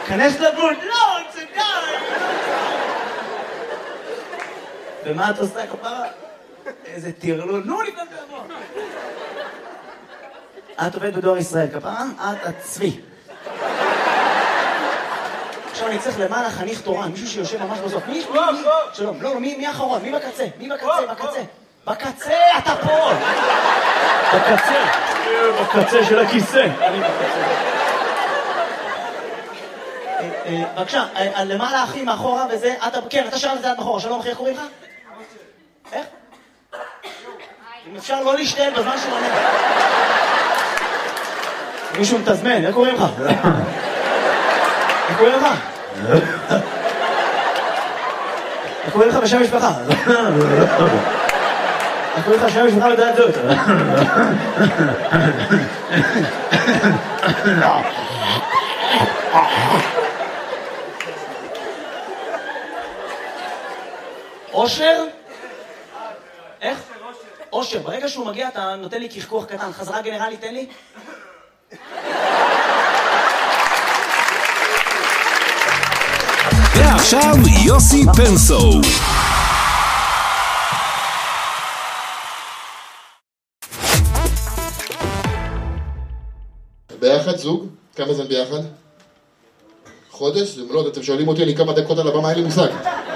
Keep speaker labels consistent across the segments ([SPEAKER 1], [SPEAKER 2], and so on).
[SPEAKER 1] כנס לבוד, לא, זה די! ומה את עושה, כפרה? איזה תירלול, נו, לפני תבוא. את עובדת בדואר ישראל, כפרה? את הצבי. עכשיו אני צריך למעלה חניך תורן, מישהו שיושב ממש בסוף. מי? שלום, לא, מי האחרון? מי בקצה? מי בקצה? בקצה, אתה פה! בקצה של הכיסא. אני בקצה. בבקשה, למעלה אחי, מאחורה וזה, כן, אתה שלם את זה עד מאחורה. שלום אחי, איך קוראים לך? איך? אם אפשר לא להשתעל בזמן שהוא עונה. מישהו מתזמן, איך קוראים לך? איך קוראים לך? איך קוראים לך בשם משפחה? איך קוראים לך בשם משפחה לדעת זאת? אושר? איך? אושר, ברגע שהוא מגיע אתה נותן לי כחכוח קטן, חזרה גנרלית תן לי?
[SPEAKER 2] ועכשיו יוסי פנסו.
[SPEAKER 3] ביחד זוג? כמה זמן ביחד? חודש? לא, אתם שואלים אותי, אני כמה דקות על הבמה, אין לי מושג.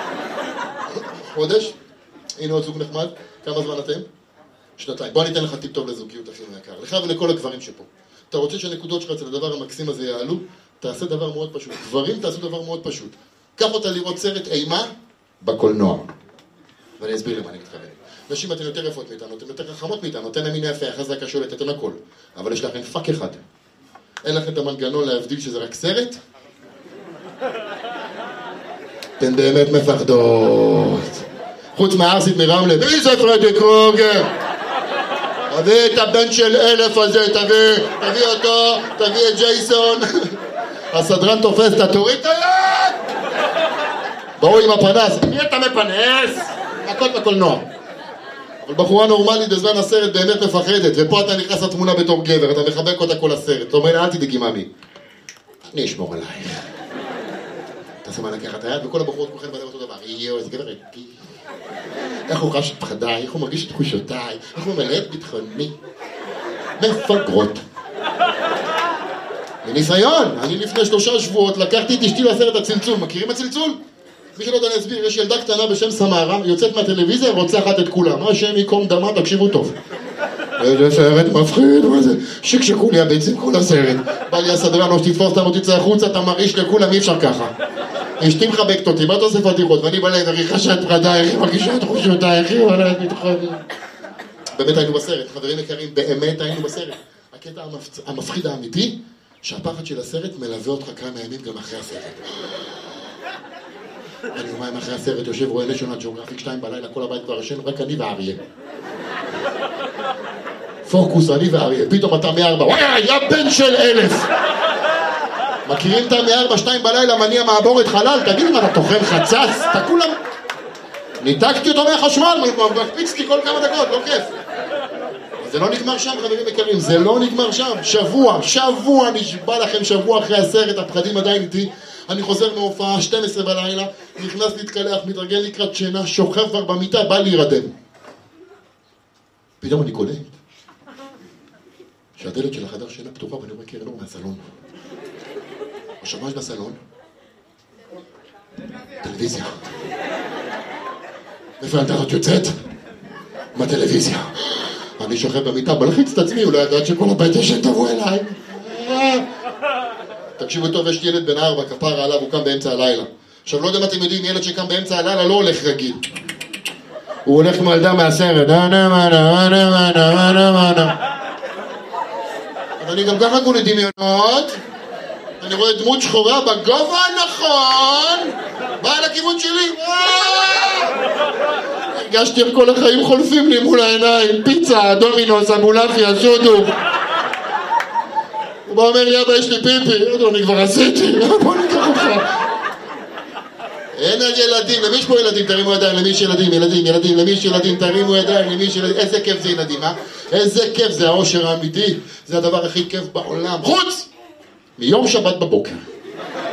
[SPEAKER 3] חודש? הנה עוד זוג נחמד. כמה זמן אתם? שנתיים. בוא ניתן לך טיפ טוב לזוגיות, אחי יקר. לך ולכל הגברים שפה. אתה רוצה שהנקודות שלך אצל הדבר המקסים הזה יעלו? תעשה דבר מאוד פשוט. גברים תעשו דבר מאוד פשוט. קח אותה לראות סרט אימה בקולנוע. ואני אסביר למה אני מתכוון. נשים אתן יותר יפות מאיתנו, אתן יותר חכמות מאיתנו, אתן המין יפה, חזקה שולטת, אתן הכל. אבל יש לכם פאק אחד. אין לכם את המנגנון להבדיל שזה רק סרט? אתן באמת מפחדות. חוץ מהארסית מרמלה, מי זה פרדי קרוגר? תביא את הבן של 1000 הזה, תביא אותו, תביא את ג'ייסון. הסדרן תופס, אתה תוריד את היד! בואו עם הפנס, מי אתה מפנס? הכל בקולנוע. אבל בחורה נורמלית בזמן הסרט באמת מפחדת, ופה אתה נכנס לתמונה בתור גבר, אתה מחבק אותה כל הסרט. אתה אומר לה, אל תדאגי ממי. אני אשמור עלייך. אתה שמה לקחת היד, וכל הבחורות כולכם בדם אותו דבר. יואו, איזה גבר רגיל. איך הוא חש את פחדיי, איך הוא מרגיש את תחושותיי, איך הוא מלא את ביטחוני. מפגרות. מניסיון, אני לפני 3 שבועות לקחתי את אשתי לסרט הצלצול. מכירים הצלצול? מי שלא יודע אני אסביר, יש ילדה קטנה בשם סמרה, יוצאת מהטלוויזיה ורוצחת את כולם. מה השם יקום דמה, תקשיבו טוב. איזה סרט מפחיד, מה זה? שקשקו לי הביצים כל הסרט. בא לי הסדרן, או שתתפוס אותם או תצא החוצה, אתה מרעיש לכולם, אי אפשר ככה. אשתי מחבקת אותי, מה אתה עושה פתיחות? ואני בא לעבר, היא חשה את פחדייך, היא מרגישה את תחושותייך, היא מלא את ביטחוני. באמת היינו בסרט, חברים יקרים, באמת היינו בסרט. הקטע המפחיד האמיתי, שהפחד של הסרט מלווה אותך כמה ימים גם אחרי הסרט. אני יומיים אחרי הסרט יושב רואה נשיונל ג'אוגרפיק 2 בלילה, כל הבית כבר ישן, רק אני ואריה. פוקוס, אני ואריה, פתאום אתה מ4, וואי, היה בן של 1000! מכירים את מ4, 2 בלילה, מניע מעבורת חלל, תגיד מה, אתה תוכן חצץ? אתה כולם... ניתקתי אותו מהחשמל, מקפיצתי כל כמה דקות, לא כיף. זה לא נגמר שם, חברים יקרים, זה לא נגמר שם. שבוע, נשבע לכם שבוע אחרי הסרט, הפחדים עדיין איתי. אני חוזר מהופעה, 12 בלילה, נכנס להתקלח, מתרגל לקראת שינה, שוכב כבר במיטה, בא להירדם. פתאום אני קולט שהדלת של החדר שינה פתוחה, ואני רואה קרן אור מהסלון. עכשיו מה יש בסלון? טלוויזיה. איפה הילדה הזאת יוצאת? מהטלוויזיה. אני שוכב במיטה, מלחיץ את עצמי, אולי ידעת שכל הבית ישן תבוא אליי. תקשיבו טוב, יש ילד בן 4, כפרה עליו, הוא קם באמצע הלילה. עכשיו, לא יודע אם אתם יודעים, ילד שקם באמצע הלילה לא הולך רגיל. הוא הולך עם הילדה מהסרט. אז אני גם ככה כולי דמיונות. אני רואה דמות שחורה בגובה הנכון. באה לכיוון שלי. הרגשתי איך כל החיים חולפים לי מול העיניים. פיצה, דומינוס, אמולפיה, שודו. הוא בא אומר לי, אבא, יש לי פיפי. אני כבר עשיתי. בוא ניקח אותך. אין על ילדים. למי יש פה ילדים? תרימו ידיים. למי יש ילדים? ילדים. למי יש ילדים? תרימו ידיים. למי יש ילדים? איזה כיף זה ילדים, אה? איזה כיף זה האושר האמיתי. זה הדבר הכי כיף בעולם. חוץ מיום שבת בבוקר.